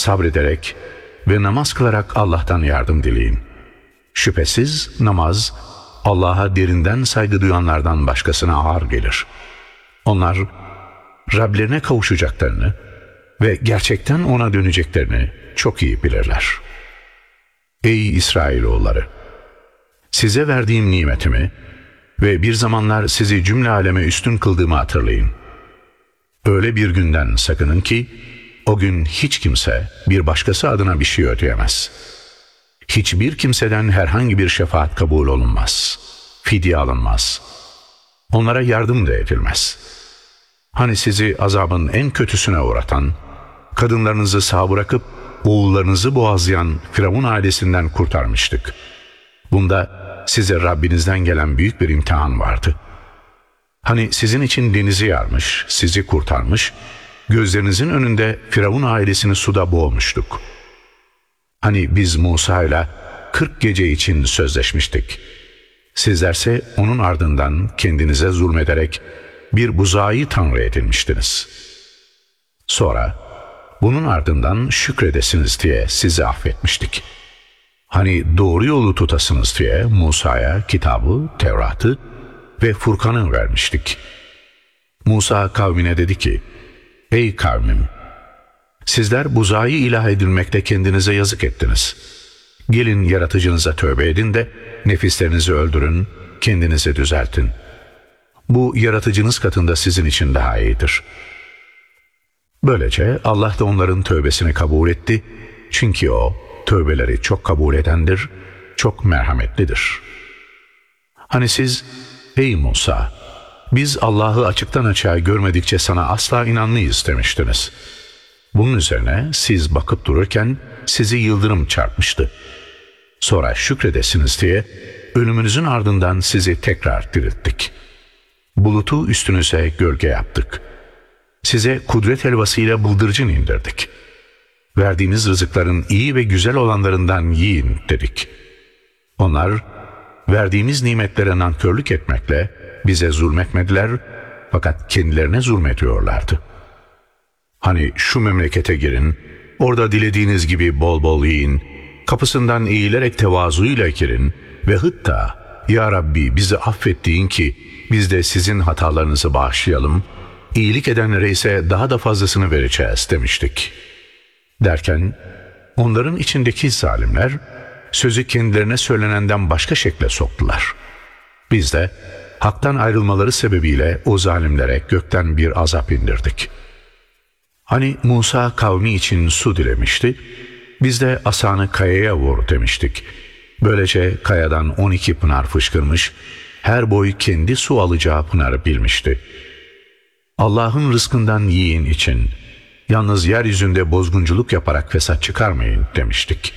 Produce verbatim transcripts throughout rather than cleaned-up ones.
sabrederek ve namaz kılarak Allah'tan yardım dileyin. Şüphesiz namaz, Allah'a derinden saygı duyanlardan başkasına ağır gelir. Onlar, Rablerine kavuşacaklarını ve gerçekten ona döneceklerini çok iyi bilirler. Ey İsrailoğulları! Size verdiğim nimetimi ve bir zamanlar sizi cümle aleme üstün kıldığımı hatırlayın. Öyle bir günden sakının ki, o gün hiç kimse bir başkası adına bir şey ödeyemez. Hiçbir kimseden herhangi bir şefaat kabul olunmaz. Fidye alınmaz. Onlara yardım da edilmez. Hani sizi azabın en kötüsüne uğratan, kadınlarınızı sağ bırakıp oğullarınızı boğazlayan Firavun ailesinden kurtarmıştık. Bunda size Rabbinizden gelen büyük bir imtihan vardı. Hani sizin için denizi yarmış, sizi kurtarmış, gözlerinizin önünde Firavun ailesini suda boğmuştuk. Hani biz Musa ile kırk gece için sözleşmiştik. Sizlerse onun ardından kendinize zulmederek bir buzağı tanrı edinmiştiniz. Sonra bunun ardından şükredesiniz diye sizi affetmiştik. Hani doğru yolu tutasınız diye Musa'ya kitabı, Tevrat'ı ve Furkan'ı vermiştik. Musa kavmine dedi ki, ey kavmim! Sizler buzağı ilah edilmekte kendinize yazık ettiniz. Gelin yaratıcınıza tövbe edin de nefislerinizi öldürün, kendinizi düzeltin. Bu yaratıcınız katında sizin için daha iyidir. Böylece Allah da onların tövbesini kabul etti. Çünkü o tövbeleri çok kabul edendir, çok merhametlidir. Hani siz, ey Musa, biz Allah'ı açıktan açığa görmedikçe sana asla inanmayız demiştiniz. Bunun üzerine siz bakıp dururken sizi yıldırım çarpmıştı. Sonra şükredesiniz diye ölümünüzün ardından sizi tekrar dirilttik. Bulutu üstünüze gölge yaptık. Size kudret helvasıyla bıldırcın indirdik. Verdiğiniz rızıkların iyi ve güzel olanlarından yiyin dedik. Onlar, verdiğimiz nimetlere nankörlük etmekle bize zulmetmediler, fakat kendilerine zulmediyorlardı. Hani şu memlekete girin, orada dilediğiniz gibi bol bol yiyin, kapısından eğilerek tevazuyla girin ve hıtta, ya Rabbi bizi affettiğin ki biz de sizin hatalarınızı bağışlayalım, iyilik edenlere ise daha da fazlasını vereceğiz demiştik. Derken onların içindeki zalimler sözü kendilerine söylenenden başka şekle soktular. Biz de haktan ayrılmaları sebebiyle o zalimlere gökten bir azap indirdik. Hani Musa kavmi için su dilemişti, biz de asanı kayaya vur demiştik. Böylece kayadan on iki pınar fışkırmış, her boy kendi su alacağı pınarı bilmişti. Allah'ın rızkından yiyin için, yalnız yeryüzünde bozgunculuk yaparak fesat çıkarmayın demiştik.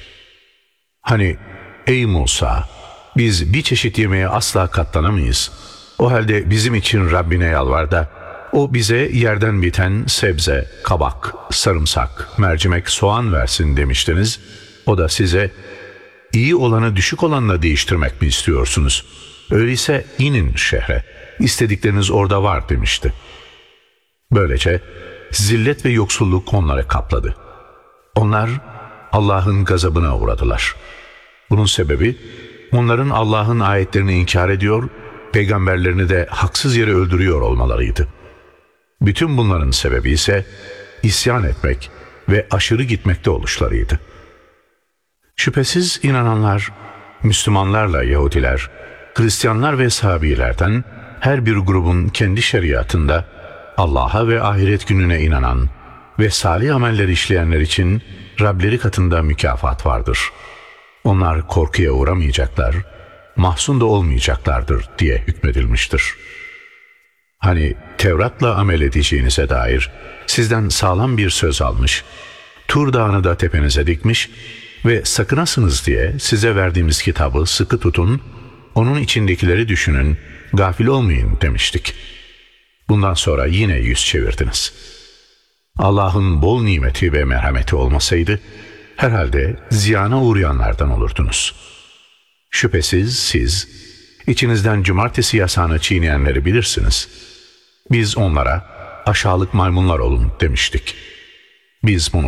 Hani ey Musa, biz bir çeşit yemeğe asla katlanamayız. O halde bizim için Rabbine yalvar da, o bize yerden biten sebze, kabak, sarımsak, mercimek, soğan versin demiştiniz. O da size, iyi olanı düşük olanla değiştirmek mi istiyorsunuz? Öyleyse inin şehre, istedikleriniz orada var demişti. Böylece zillet ve yoksulluk onları kapladı. Onlar Allah'ın gazabına uğradılar. Bunun sebebi onların Allah'ın ayetlerini inkar ediyor, peygamberlerini de haksız yere öldürüyor olmalarıydı. Bütün bunların sebebi ise isyan etmek ve aşırı gitmekte oluşlarıydı. Şüphesiz inananlar, Müslümanlarla Yahudiler, Hristiyanlar ve Sahabilerden her bir grubun kendi şeriatında Allah'a ve ahiret gününe inanan ve salih ameller işleyenler için Rableri katında mükafat vardır. Onlar korkuya uğramayacaklar, mahzun da olmayacaklardır diye hükmedilmiştir. Hani Tevrat'la amel edeceğinize dair sizden sağlam bir söz almış, Tur Dağı'nı da tepenize dikmiş ve sakınasınız diye size verdiğimiz kitabı sıkı tutun, onun içindekileri düşünün, gafil olmayın demiştik. Bundan sonra yine yüz çevirdiniz. Allah'ın bol nimeti ve merhameti olmasaydı, herhalde ziyana uğrayanlardan olurdunuz. Şüphesiz siz, içinizden cumartesi yasağını çiğneyenleri bilirsiniz. Biz onlara aşağılık maymunlar olun demiştik. Biz bunu